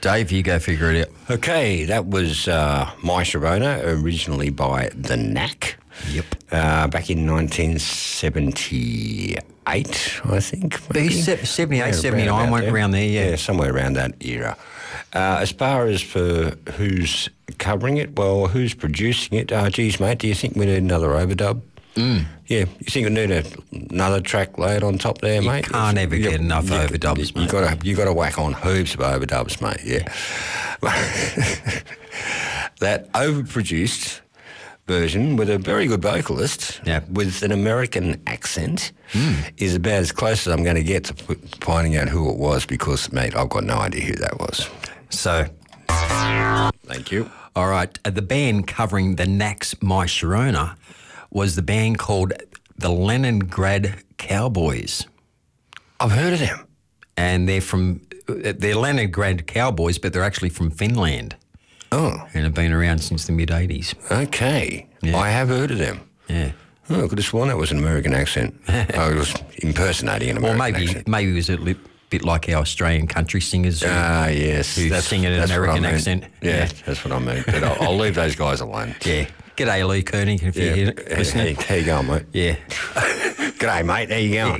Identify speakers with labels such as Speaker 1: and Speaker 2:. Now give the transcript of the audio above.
Speaker 1: Dave, you go figure it out.
Speaker 2: Okay, that was My Sharona, originally by The Knack.
Speaker 1: Yep.
Speaker 2: Back in 1978, I think.
Speaker 1: But he's 78, 79, went around there, yeah.
Speaker 2: Yeah, somewhere around that era. As far as for who's covering it, well, who's producing it? Geez, mate, do you think we need another overdub? Yeah, you think we need another track laid on top there, mate?
Speaker 1: You can't ever get enough overdubs, mate.
Speaker 2: You got to whack on heaps of overdubs, mate. Yeah, that overproduced version with a very good vocalist with an American accent is about as close as I'm going to get to finding out who it was because, mate, I've got no idea who that was.
Speaker 1: So,
Speaker 2: thank you.
Speaker 1: All right, the band covering the Knack's My Sharona was the band called the Leningrad Cowboys.
Speaker 2: I've heard of them.
Speaker 1: And they're Leningrad Cowboys, but they're actually from Finland.
Speaker 2: Oh.
Speaker 1: And have been around since the mid-'80s.
Speaker 2: Okay. Yeah. I have heard of them.
Speaker 1: Yeah.
Speaker 2: Oh, I could have sworn that was an American accent. I was impersonating an American accent.
Speaker 1: Maybe it was a bit like our Australian country singers.
Speaker 2: Yes.
Speaker 1: Who sing in an American accent.
Speaker 2: Yeah, that's what I mean. But I'll leave those guys alone.
Speaker 1: Yeah. G'day, Lee Koenig, if you're listening.
Speaker 2: How you going, mate?
Speaker 1: Yeah.
Speaker 2: G'day, mate. How you going?